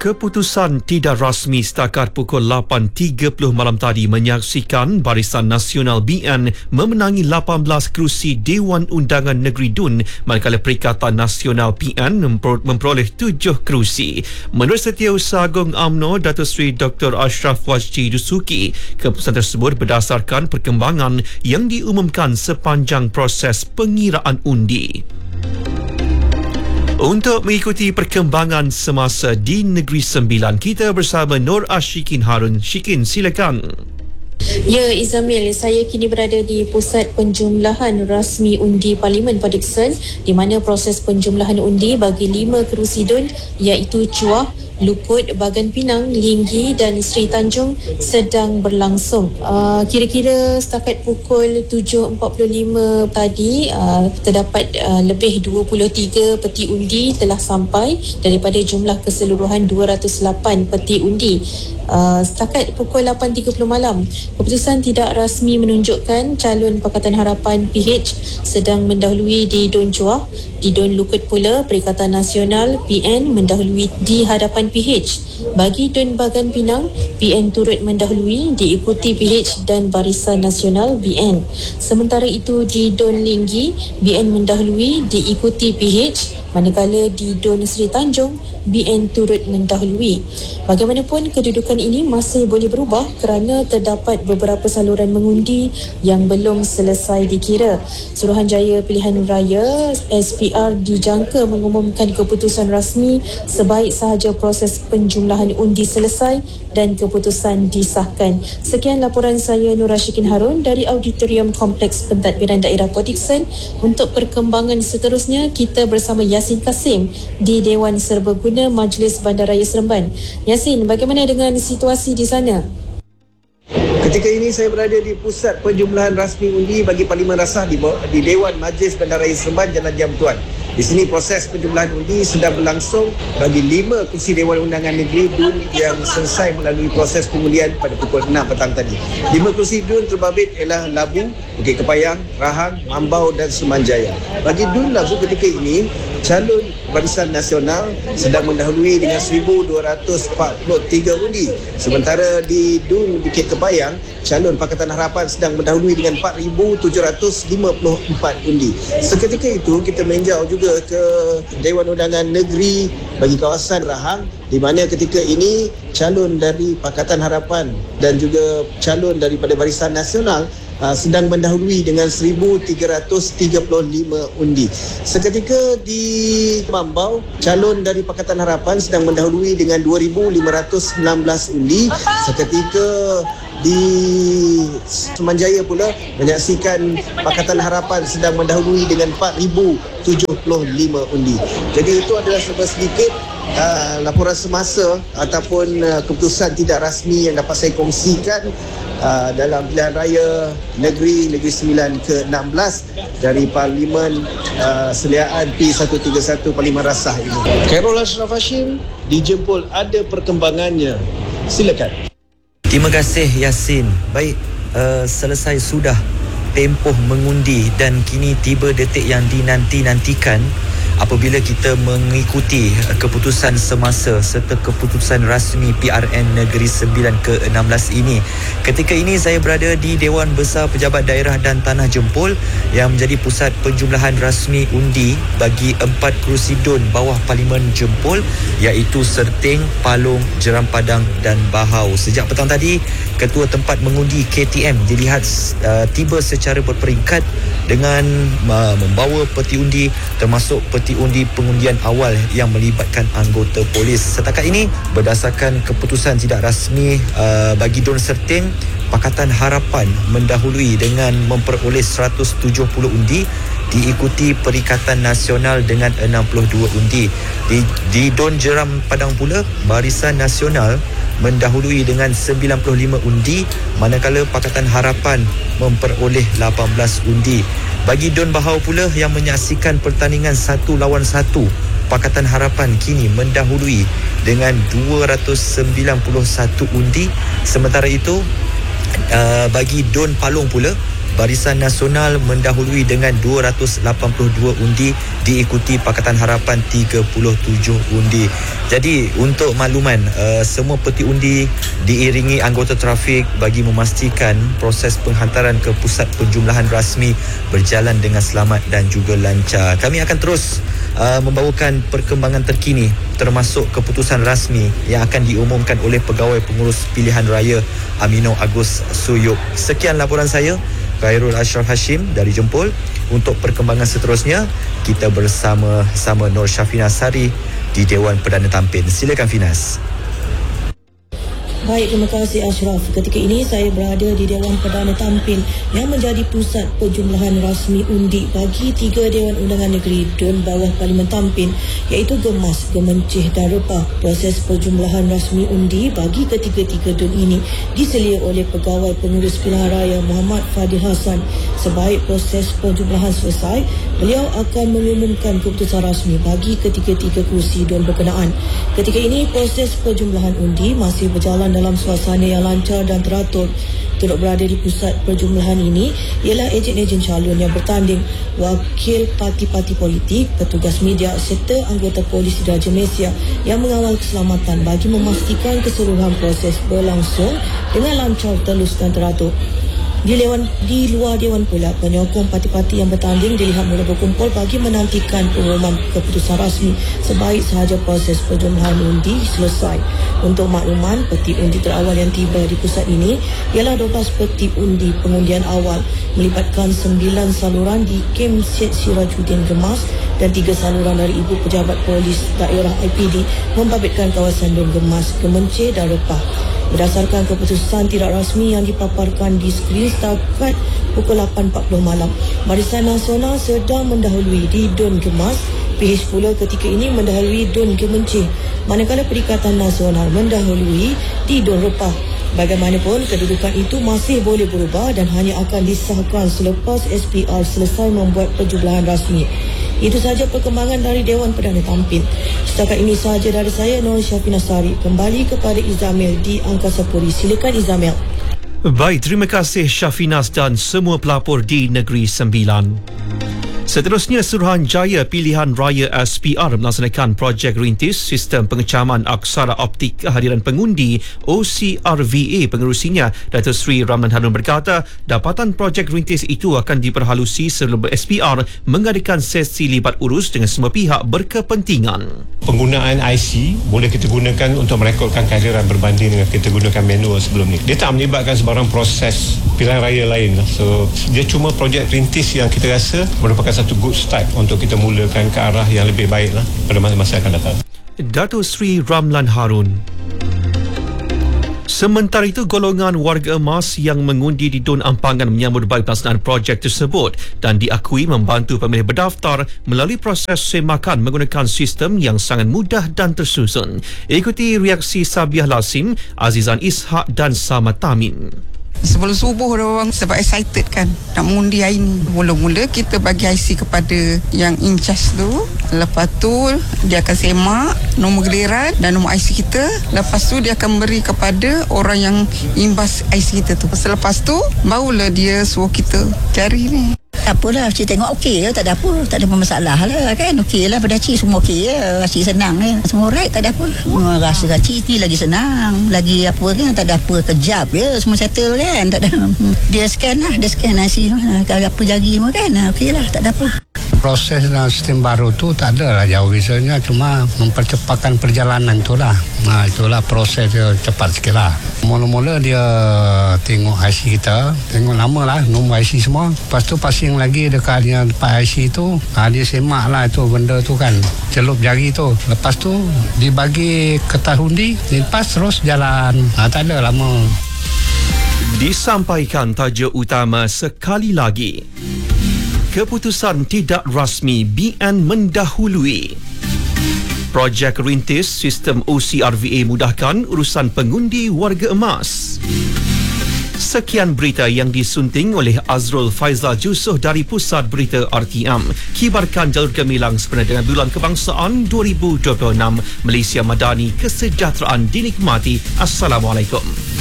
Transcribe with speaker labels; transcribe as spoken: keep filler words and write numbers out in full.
Speaker 1: Keputusan tidak rasmi setakat pukul lapan tiga puluh malam tadi menyaksikan Barisan Nasional B N memenangi lapan belas kerusi Dewan Undangan Negeri D U N, manakala Perikatan Nasional P N memperoleh tujuh kerusi. Menurut Setiausaha Agung U M N O Datuk Seri Doktor Ashraf Wajdi Dusuki, keputusan tersebut berdasarkan perkembangan yang diumumkan sepanjang proses pengiraan undi. Untuk mengikuti perkembangan semasa di Negeri Sembilan, kita bersama Nur Ashikin Harun. Shikin, silakan.
Speaker 2: Ya, Izamil, saya kini berada di Pusat Penjumlahan Rasmi Undi Parlimen Port Dickson, di mana proses penjumlahan undi bagi lima kerusi D U N iaitu Chuah, Lukut, Bagan Pinang, Linggi dan Seri Tanjung sedang berlangsung. Uh, kira-kira setakat pukul tujuh empat puluh lima tadi, uh, terdapat uh, lebih dua puluh tiga peti undi telah sampai daripada jumlah keseluruhan dua ratus lapan peti undi. Uh, setakat pukul lapan tiga puluh malam, keputusan tidak rasmi menunjukkan calon Pakatan Harapan P H sedang mendahului di D U N Chuah. Di D U N Lukut pula, Perikatan Nasional P N mendahului di hadapan P H. Bagi D U N Bagan Pinang, P N turut mendahului diikuti P H dan Barisan Nasional B N. Sementara itu di D U N Linggi, B N mendahului diikuti P H, manakala di D U N Seri Tanjung, B N turut mendahului. Bagaimanapun, kedudukan ini masih boleh berubah kerana terdapat beberapa saluran mengundi yang belum selesai dikira. Suruhanjaya Pilihan Raya S P R dijangka mengumumkan keputusan rasmi sebaik sahaja proses penjumlahan undi selesai dan keputusan disahkan. Sekian laporan saya, Nur Ashikin Harun, dari Auditorium Kompleks Pentadbiran Daerah Port Dickson. Untuk perkembangan seterusnya, kita bersama Yasin Kasim di Dewan Serbaguna Majlis Bandaraya Seremban. Yasin, bagaimana dengan situasi di sana?
Speaker 3: Ketika ini saya berada di Pusat Penjumlahan Rasmi Undi bagi Parlimen Rasah di, di Dewan Majlis Bandaraya Seremban, Jalan Jam Tuan. Di sini proses penjumlahan undi sedang berlangsung bagi lima kursi Dewan Undangan Negeri D U N yang selesai melalui proses pengundian pada pukul enam petang tadi. Lima kursi D U N terbabit ialah Labu, Bukit Kepayang, Rahang, Mambau dan Sumanjaya. Bagi D U N Labu ketika ini, calon Barisan Nasional sedang mendahului dengan seribu dua ratus empat puluh tiga undi. Sementara di D U N Bukit Kepayang, calon Pakatan Harapan sedang mendahului dengan empat ribu tujuh ratus lima puluh empat undi. Seketika itu, kita meninjau juga ke Dewan Undangan Negeri bagi kawasan Rahang, di mana ketika ini calon dari Pakatan Harapan dan juga calon daripada Barisan Nasional Uh, sedang mendahului dengan seribu tiga ratus tiga puluh lima undi. Seketika di Mambau, calon dari Pakatan Harapan sedang mendahului dengan dua ribu lima ratus enam belas undi. Seketika di Sumanjaya pula menyaksikan Pakatan Harapan sedang mendahului dengan empat ribu tujuh puluh lima undi. Jadi itu adalah sedikit uh, laporan semasa ataupun uh, keputusan tidak rasmi yang dapat saya kongsikan Uh, dalam pilihan raya negeri Negeri Sembilan ke enam belas dari Parlimen uh, Seliaan P seratus tiga puluh satu Parlimen Rasah ini. Khairul Ashraf Hashim dijemput ada perkembangannya. Silakan.
Speaker 4: Terima kasih Yasin. Baik, uh, selesai sudah tempoh mengundi dan kini tiba detik yang dinanti-nantikan apabila kita mengikuti keputusan semasa serta keputusan rasmi P R N Negeri Sembilan ke enam belas ini. Ketika ini saya berada di Dewan Besar Pejabat Daerah dan Tanah Jempol yang menjadi pusat penjumlahan rasmi undi bagi empat kerusi D U N bawah Parlimen Jempol, iaitu Serting, Palong, Jeram Padang dan Bahau. Sejak petang tadi, Ketua Tempat Mengundi K T M dilihat uh, tiba secara berperingkat dengan uh, membawa peti undi termasuk peti undi pengundian awal yang melibatkan anggota polis. Setakat ini, berdasarkan keputusan tidak rasmi uh, bagi D U N Serting, Pakatan Harapan mendahului dengan memperoleh seratus tujuh puluh undi, diikuti Perikatan Nasional dengan enam puluh dua undi. Di, di D U N Jeram Padang pula, Barisan Nasional mendahului dengan sembilan puluh lima undi, manakala Pakatan Harapan memperoleh lapan belas undi. Bagi D U N Bahau pula yang menyaksikan pertandingan satu lawan satu, Pakatan Harapan kini mendahului dengan dua ratus sembilan puluh satu undi. Sementara itu, uh, bagi D U N Palong pula, Barisan Nasional mendahului dengan dua ratus lapan puluh dua undi, diikuti Pakatan Harapan tiga puluh tujuh undi. Jadi untuk makluman, uh, semua peti undi diiringi anggota trafik bagi memastikan proses penghantaran ke pusat penjumlahan rasmi berjalan dengan selamat dan juga lancar. Kami akan terus uh, membawakan perkembangan terkini termasuk keputusan rasmi yang akan diumumkan oleh Pegawai Pengurus Pilihan Raya Amino Agus Suyuk. Sekian laporan saya, Khairul Ashraf Hashim dari Jempol. Untuk perkembangan seterusnya, kita bersama-sama Nur Syafina Sari di Dewan Perdana Tampin. Silakan Finas.
Speaker 5: Baik, terima kasih Ashraf. Ketika ini saya berada di Dewan Perdana Tampin yang menjadi pusat penjumlahan rasmi undi bagi tiga Dewan Undangan Negeri Dun bawah Parlimen Tampin, iaitu Gemas, Gemencih dan Repah. Proses penjumlahan rasmi undi bagi ketiga-tiga Dun ini diselia oleh Pegawai Pengurus Pilihan Raya Muhammad Fadil Hassan. Sebaik proses penjumlahan selesai, beliau akan mengumumkan keputusan rasmi bagi ketiga-tiga kursi Dun berkenaan. Ketika ini proses penjumlahan undi masih berjalan dalam suasana yang lancar dan teratur. Turut berada di pusat perjumlahan ini ialah ejen-ejen calon yang bertanding, wakil parti-parti politik, petugas media serta anggota polis Diraja Malaysia yang mengawal keselamatan bagi memastikan keseluruhan proses berlangsung dengan lancar, telus dan teratur. Di, lewan, di luar Dewan pula, penyokong parti-parti yang bertanding dilihat mula berkumpul bagi menantikan pengumuman keputusan rasmi sebaik sahaja proses penjumlahan undi selesai. Untuk makluman, peti undi terawal yang tiba di pusat ini ialah dua belas peti undi pengundian awal melibatkan sembilan saluran di Kem Syed Sirajuddin Gemas dan tiga saluran dari Ibu Pejabat Polis Daerah I P D membabitkan kawasan Dun Gemas, Gemencih dan Repah. Berdasarkan keputusan tidak rasmi yang dipaparkan di skrin setakat pukul lapan empat puluh malam, Barisan Nasional sedang mendahului di Dun Gemas, P H pula ketika ini mendahului Dun Gemencih, manakala Perikatan Nasional mendahului di Dun Repah. Bagaimanapun, kedudukan itu masih boleh berubah dan hanya akan disahkan selepas S P R selesai membuat penjumlahan rasmi. Itu sahaja perkembangan dari Dewan Perdana Tampin. Setakat ini sahaja dari saya, Nur Syafina Sari. Kembali kepada Izamil di Angkasa Puri. Silakan Izamil.
Speaker 1: Baik, terima kasih Syafinas dan semua pelapor di Negeri Sembilan. Seterusnya, Suruhanjaya Pilihan Raya S P R melaksanakan projek rintis sistem pengecaman aksara optik kehadiran pengundi O C R V A. Pengerusinya, Datuk Seri Ramlan Harun berkata, dapatan projek rintis itu akan diperhalusi sebelum S P R mengadakan sesi libat urus dengan semua pihak berkepentingan.
Speaker 6: Penggunaan I C boleh kita gunakan untuk merekodkan kehadiran berbanding dengan kita gunakan manual sebelum ni. Dia tak melibatkan sebarang proses pilihan raya lain. So, dia cuma projek rintis yang kita rasa merupakan satu good start untuk kita mulakan ke arah yang lebih baik lah pada masa-masa akan datang.
Speaker 1: Datuk Seri Ramlan Harun. Sementara itu, golongan warga emas yang mengundi di Dun Ampangan menyambut baik pelaksanaan projek tersebut dan diakui membantu pemilih berdaftar melalui proses semakan menggunakan sistem yang sangat mudah dan tersusun. Ikuti reaksi Sabiah Lasim, Azizan Ishak dan Samad Tamin.
Speaker 7: Sebelum subuh orang sebab excited kan nak mengundi hari ni. Mula-mula kita bagi I C kepada yang in charge tu. Lepas tu dia akan semak nombor giliran dan nombor I C kita. Lepas tu dia akan beri kepada orang yang imbas I C kita tu. Selepas tu barulah dia suruh kita cari ni.
Speaker 8: Tak apalah, Cik tengok okey je, tak ada apa, tak ada masalah lah kan, okey lah pada Cik, semua okey je, Cik senang kan, semua right, tak ada apa. Rasa Cik ni lagi senang, lagi apa kan, tak ada apa, kejap je, semua settle kan, tak ada. Dia scan lah, dia scan I C, kalau apa jari semua kan, okey lah, tak ada apa.
Speaker 9: Proses dan sistem baru tu tak ada lah jauh bezanya, cuma mempercepatkan perjalanan tu lah. Nah, itulah proses dia cepat sikit lah. Mula-mula dia tengok I C kita, tengok nama lah, nombor I C semua. Lepas tu passing lagi dekat yang tempat I C tu, ha, dia semak lah itu benda tu kan, celup jari tu. Lepas tu dibagi kertas undi, lepas terus jalan. Ha, tak ada lama.
Speaker 1: Disampaikan tajuk utama sekali lagi. Keputusan tidak rasmi B N mendahului. Projek rintis sistem O C R V A mudahkan urusan pengundi warga emas. Sekian berita yang disunting oleh Azrul Faizal Jusoh dari Pusat Berita R T M. Kibarkan jalur gemilang sebenarnya dengan Bulan Kebangsaan dua ribu dua puluh enam. Malaysia Madani, kesejahteraan dinikmati. Assalamualaikum.